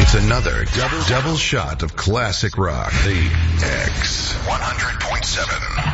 It's another double shot of classic rock. The X 100.7.